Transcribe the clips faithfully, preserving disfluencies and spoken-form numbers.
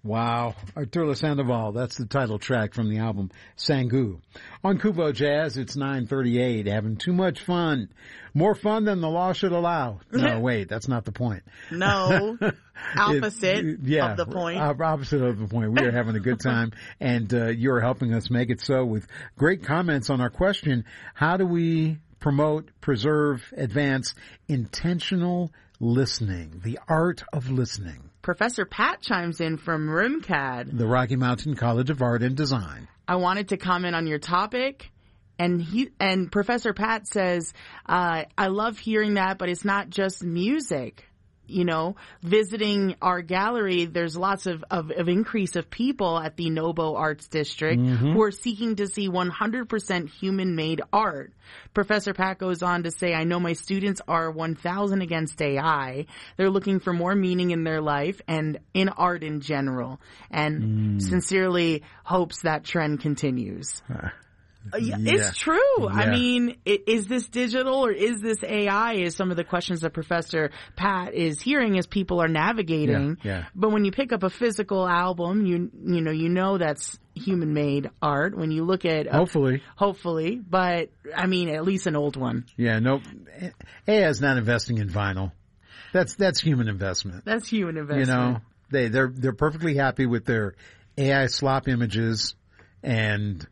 Wow. Arturo Sandoval, that's the title track from the album Sangu. On Kubo Jazz, it's nine thirty-eight, having too much fun. More fun than the law should allow. No, wait, that's not the point. No. Opposite it, yeah, of the point. Opposite of the point. We are having a good time, and uh, you're helping us make it so with great comments on our question, how do we promote, preserve, advance intentional listening, the art of listening? Professor Pat chimes in from RIMCAD, the Rocky Mountain College of Art and Design. I wanted to comment on your topic, and he and Professor Pat says, uh, I love hearing that, but it's not just music. You know, visiting our gallery, there's lots of, of, of increase of people at the Nobo Arts District mm-hmm. who are seeking to see one hundred percent human-made art. Professor Pat goes on to say, I know my students are one thousand against A I. They're looking for more meaning in their life and in art in general, and mm. sincerely hopes that trend continues. Uh. Yeah. It's true. Yeah. I mean, is this digital or is this A I is some of the questions that Professor Pat is hearing as people are navigating. Yeah. Yeah. But when you pick up a physical album, you you know, you know that's human-made art. When you look at... A, hopefully. Hopefully. But, I mean, at least an old one. Yeah, no. A I is not investing in vinyl. That's that's human investment. That's human investment. You know, they, they're, they're perfectly happy with their A I slop images and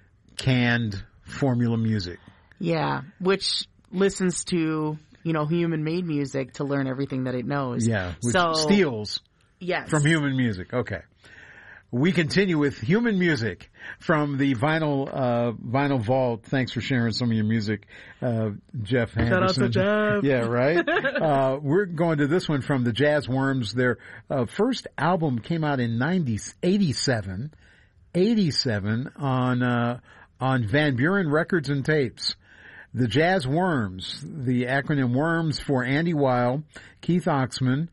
canned formula music. Yeah, which listens to, you know, human-made music to learn everything that it knows. Yeah, which so, steals yes. from human music. Okay. We continue with human music from the vinyl uh vinyl vault. Thanks for sharing some of your music, uh Jeff Henderson. Shout out to Jeff. Yeah, right. uh we're going to this one from the Jazz Worms. Their uh, first album came out in eighty-seven eighty-seven on uh on Van Buren Records and Tapes. The Jazz Worms, the acronym WORMS for Andy Weil, Keith Oxman,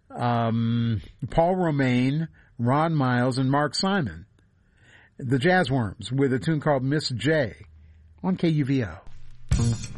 um, Paul Romaine, Ron Miles, and Mark Simon. The Jazz Worms with a tune called Miss J on K U V O.